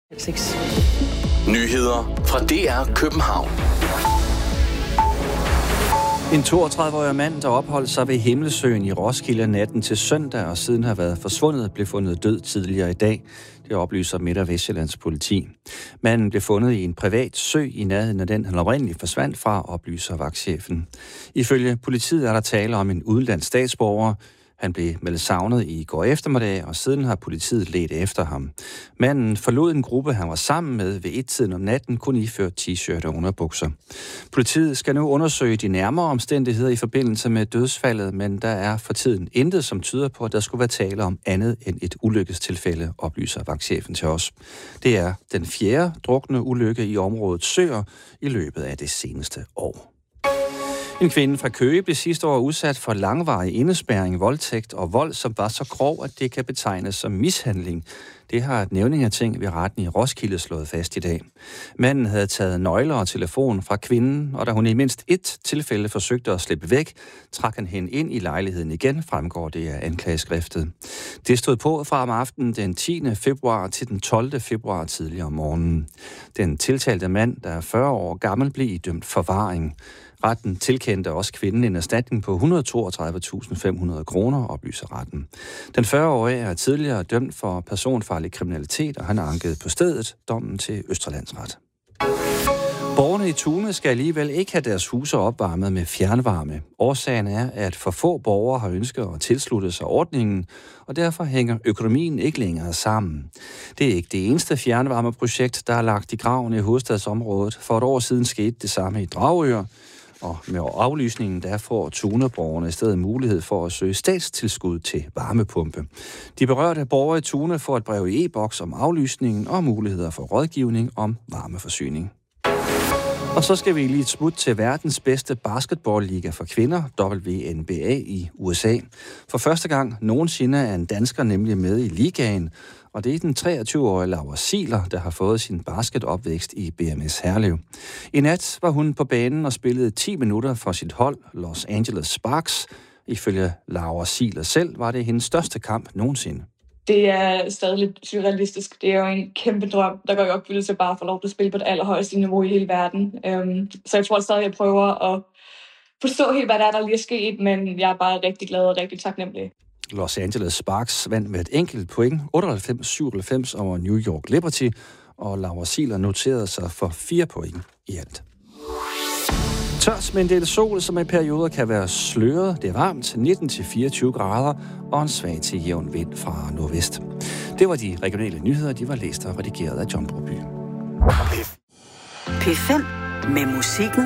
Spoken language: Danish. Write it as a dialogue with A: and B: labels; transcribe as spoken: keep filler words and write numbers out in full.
A: Nyheder fra D R København.
B: En toogtredive-årig mand, der opholdt sig ved Himmelsøen i Roskilde natten til søndag og siden har været forsvundet, blev fundet død tidligere i dag. Det oplyser Midt- og Vestjyllands politi. Manden blev fundet i en privat sø i nærheden af den, han oprindeligt forsvandt fra, oplyser vagtchefen. Ifølge politiet er der tale om en udenlandsk statsborger. Han blev meldt savnet i går eftermiddag, og siden har politiet ledt efter ham. Manden forlod en gruppe, han var sammen med ved et-tiden om natten, kun iført t-shirt og underbukser. Politiet skal nu undersøge de nærmere omstændigheder i forbindelse med dødsfaldet, men der er for tiden intet, som tyder på, at der skulle være tale om andet end et ulykkestilfælde, oplyser vagtchefen til os. Det er den fjerde drukne ulykke i området Søer i løbet af det seneste år. En kvinde fra Køge blev sidste år udsat for langvarig indespærring, voldtægt og vold, som var så grov, at det kan betegnes som mishandling. Det har et nævningeting ved retten i Roskilde slået fast i dag. Manden havde taget nøgler og telefon fra kvinden, og da hun i mindst et tilfælde forsøgte at slippe væk, trak han hende ind i lejligheden igen, fremgår det af anklageskriftet. Det stod på fra om aftenen den tiende februar til den tolvte februar tidligere om morgenen. Den tiltalte mand, der er fyrre år gammel, blev idømt forvaring. Retten tilkendte også kvinden en erstatning på et hundrede og toogtredive tusind fem hundrede kroner, oplyser retten. Den fyrre-årige er tidligere dømt for personfarlig kriminalitet, og han er anket på stedet dommen til Østre Landsret. Borgerne i Tune skal alligevel ikke have deres huse opvarmet med fjernvarme. Årsagen er, at for få borgere har ønsket at tilslutte sig ordningen, og derfor hænger økonomien ikke længere sammen. Det er ikke det eneste fjernvarmeprojekt, der er lagt i graven i hovedstadsområdet. For et år siden skete det samme i Dragør, og med aflysningen der får Tuneborgerne i stedet mulighed for at søge statstilskud til varmepumpe. De berørte borgere i Tune får et brev i e-boks om aflysningen og muligheder for rådgivning om varmeforsyning. Og så skal vi lige et smut til verdens bedste basketballliga for kvinder, W N B A i U S A. For første gang nogensinde er en dansker nemlig med i ligaen, og det er den treogtyve-årige Laura Sieler, der har fået sin basketopvækst i B M S Herlev. I nat var hun på banen og spillede ti minutter for sit hold, Los Angeles Sparks. Ifølge Laura Sieler selv var det hendes største kamp nogensinde.
C: Det er stadig lidt surrealistisk. Det er jo en kæmpe drøm, der går i opfyldelse bare for lov til at spille på det allerhøjeste niveau i hele verden. Um, så jeg tror stadig, jeg prøver at forstå helt, hvad der er, der lige er sket, men jeg er bare rigtig glad og rigtig taknemmelig.
B: Los Angeles Sparks vandt med et enkelt point, otteoghalvfems syvoghalvfems over New York Liberty, og Laura Sieler noterede sig for fire point i alt. Tørt med en del sol, som i perioder kan være sløret. Det er varmt, nitten til fireogtyve grader, og en svag til jævn vind fra nordvest. Det var de regionale nyheder, de var læst og redigeret af John Broby.
D: P fem med musikken